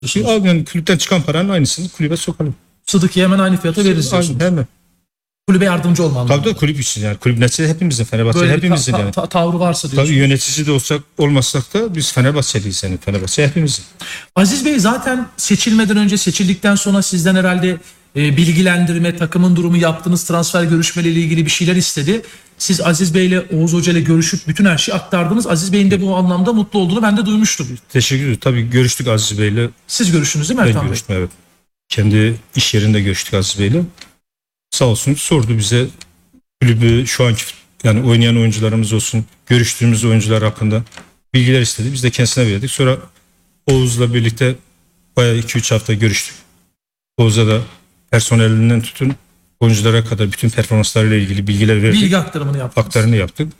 Yani kulüpten çıkan paranın aynısını kulübe sokalım. Sıdıkı'ya hemen aynı fiyata veririz diyorsunuz. Hemen. Kulübe yardımcı olmalı. Tabii da kulüp için yani. Kulüp neticede hepimizin, Fenerbahçe böyle hepimizin yani. Tavrı varsa diyorsunuz. Tabii yönetici de olsak olmasak da biz Fenerbahçeliyiz yani. Fenerbahçe hepimizin. Aziz Bey zaten seçilmeden önce, seçildikten sonra sizden herhalde bilgilendirme, takımın durumu, yaptığınız transfer görüşmeleriyle ilgili bir şeyler istedi. Siz Aziz Bey ile Oğuz Hoca ile görüşüp bütün her şeyi aktardınız. Aziz Bey'in de bu anlamda mutlu olduğunu ben de duymuştum. Teşekkür ederim. Tabii görüştük Aziz Bey'le. Siz görüştünüz değil mi Ertan Ben Bey? görüştüm, evet. Kendi iş yerinde görüştük Aziz Bey'le. Sağ olsun sordu bize kulübü, şu anki yani oynayan oyuncularımız olsun, görüştüğümüz oyuncular hakkında bilgiler istedi. Biz de kendisine verdik. Sonra Oğuz'la birlikte bayağı 2-3 hafta görüştük. Oğuz'a da personelinden tutun oyunculara kadar bütün performanslarıyla ilgili bilgiler verdik. Bilgi aktarımını yaptınız. Aktarını yaptık.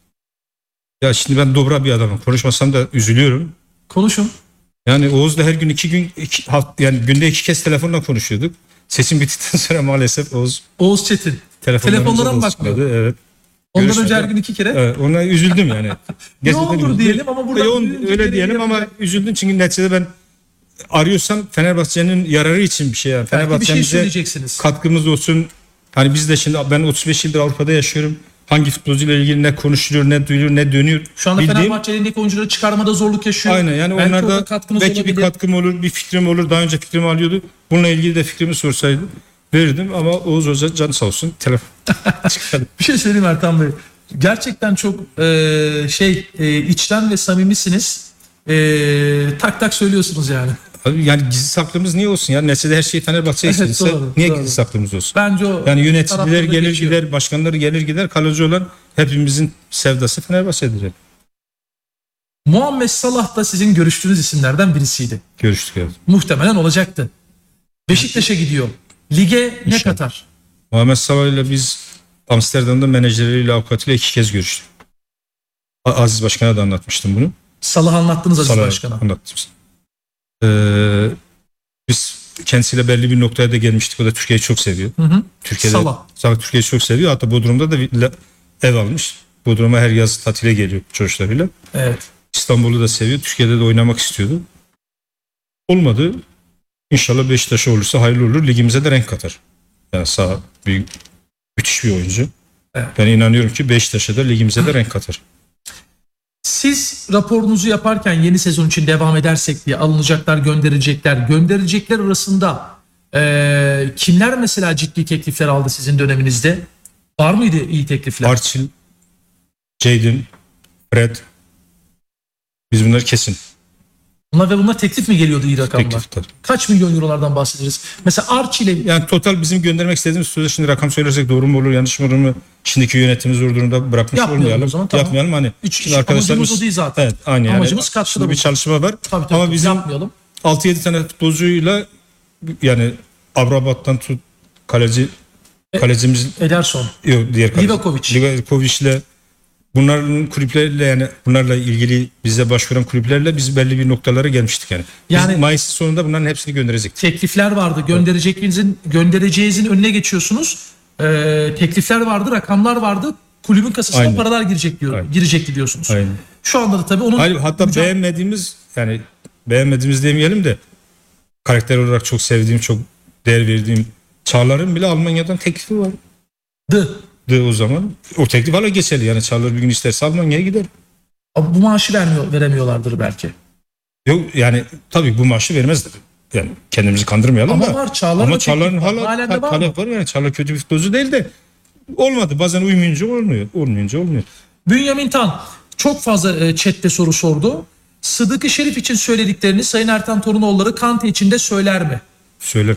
Ya şimdi ben dobra bir adamım. Konuşmasam da üzülüyorum. Konuşun. Yani Oğuz'la her gün yani günde 2 kez telefonla konuşuyorduk. Seçim bittikten sonra maalesef Oğuz Çetin. Telefonlara mı bakmıyor? Evet. Ondan önce her gün 2 kere. Evet, ona üzüldüm yani. Ne olur diyelim ama burada öyle diyelim ama üzüldüm çünkü neticede ben arıyorsam Fenerbahçe'nin yararı için bir şey yani. Fenerbahçe'mize katkımız olsun. Hani biz de şimdi ben 35 yıldır Avrupa'da yaşıyorum. Hangi futbolcuyla ilgili ne konuşuluyor, ne duyuluyor, ne dönüyor. Şu anda Fenerbahçe'lindeki oyuncuları çıkarmada zorluk yaşıyor. Aynen yani belki onlarda belki bir katkım olur, bir fikrim olur. Daha önce fikrimi alıyordu. Bununla ilgili de fikrimi sorsaydı verirdim ama Oğuz Hoca canı sağ olsun telefon çıkardı. Bir şey söyleyeyim Ertan Bey. Gerçekten çok içten ve samimisiniz. Tak tak söylüyorsunuz yani. Yani gizli saklımız niye olsun ya? Neticede her şey Fenerbahçe istediyse niye gizli saklımız olsun? Bence o yani yöneticiler gelir gider, başkanları gelir gider, kalıcı olan hepimizin sevdası Fenerbahçe'dir. Yani. Muhammed Salah da sizin görüştüğünüz isimlerden birisiydi. Görüştük evet. Muhtemelen olacaktı. Beşiktaş'a gidiyor. Lige ne katar? Muhammed Salah ile biz Amsterdam'da menajeriyle, avukatıyla 2 kez görüştük. Aziz Başkan'a da anlatmıştım bunu. Salah'ı anlattınız Aziz Başkan'a. Anlattım. Biz kendisiyle belli bir noktaya da gelmiştik. O da Türkiye'yi çok seviyor. Türkiye'de Salah Türkiye'yi çok seviyor. Hatta Bodrum'da da ev almış. Bodrum'a her yaz tatile geliyor çocuklarıyla. Evet. İstanbul'u da seviyor. Türkiye'de de oynamak istiyordu. Olmadı. İnşallah Beşiktaş'a olursa hayırlı olur. Ligimize de renk katar. Yani müthiş bir oyuncu. Evet. Ben inanıyorum ki Beşiktaş'a da ligimize de renk katar. Siz raporunuzu yaparken yeni sezon için devam edersek diye alınacaklar, gönderecekler arasında kimler mesela ciddi teklifler aldı sizin döneminizde? Var mıydı iyi teklifler? Arçil, Jadon, Fred. Biz bunları kesin. Bunlar teklif mi geliyordu iyi rakamlar? Teklif tabii. Kaç milyon eurolardan bahsederiz? Mesela Arçil'e... Yani total bizim göndermek istediğimiz sözde şimdi rakam söylersek doğru mu olur, yanlış mı olur mu? Şimdiki yönetimi zor durumda bırakmış olmayalım. Zaman, tamam. Yapmayalım hani. Şimdi arkadaşlarımız o değil zaten. Evet, aynı yani. Amacımız katkıda bir çalışma var. Tabii, ama bizim yapmayalım. 6-7 tane futbolcuyla yani Amrabat'tan tut kalecimiz Ederson. Yok, diğer kaleci. Livakovic'le bunların kulüplerle yani bunlarla ilgili bize başvuran kulüplerle biz belli bir noktalara gelmiştik yani. Biz Mayıs sonunda bunların hepsini gönderecektik. Teklifler vardı. Göndereceğinizin önüne geçiyorsunuz. Teklifler vardı, rakamlar vardı. Kulübün kasasına paralar girecekti diyorsunuz. Aynen. Şu anda da tabii onun hatta beğenmediğimiz demeyelim de karakter olarak çok sevdiğim, çok değer verdiğim Çağlar'ın bile Almanya'dan teklifi vardı. O zaman o teklif hala geçerli yani Çağlar bir gün isterse Almanya'ya gider. Bu maaşı veremiyorlardır belki. Yok yani tabii bu maaşı vermezler. Yani kendimizi kandırmayalım ama var Çağlar'ın hala talep var yani Çağlar kötü bir futbolcu değil de olmadı. Bazen uymayınca olmuyor. Bünyamin Tan çok fazla chatte soru sordu. Sıdıkı Şerif için söylediklerini Sayın Ertan Torunoğulları Kante için de söyler mi? Söyler.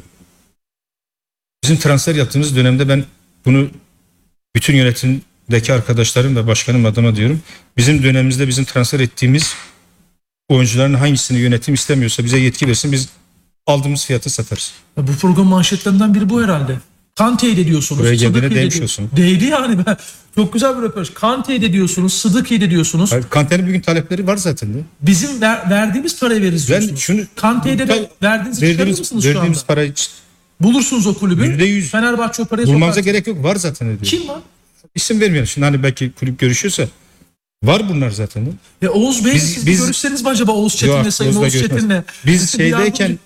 Bizim transfer yaptığımız dönemde ben bunu bütün yönetimdeki arkadaşlarım ve başkanım adına diyorum. Bizim dönemimizde bizim transfer ettiğimiz oyuncuların hangisini yönetim istemiyorsa bize yetki versin, biz aldığımız fiyatı satarız. Bu program manşetlerinden biri bu herhalde. Kante'yi de diyorsunuz. Buraya geldiğine değmiş olsun. Değdi yani. Çok güzel bir röportaj. Kante'yi de diyorsunuz. Sıdıkı'yı de diyorsunuz. Kante'nin bugün talepleri var zaten de. Bizim verdiğimiz parayı veririz diyorsunuz. Kante'yi de verdiğinizi çıkarır mısınız şu anda? Verdiğimiz parayı bulursunuz o kulübü. %100. Fenerbahçe o parayı bulmanıza gerek yok. Var zaten. Kim var? İsim vermiyorum. Şimdi hani belki kulüp görüşüyorsa Var bunlar zaten. Oğuz Bey Biz- siz biz- görüşseniz mi acaba Oğuz Çetin'le, Yok, Sayın Oğuz'la Oğuz görüşmez. Çetin'le? Biz Siz bir yardımcı- şeydeyken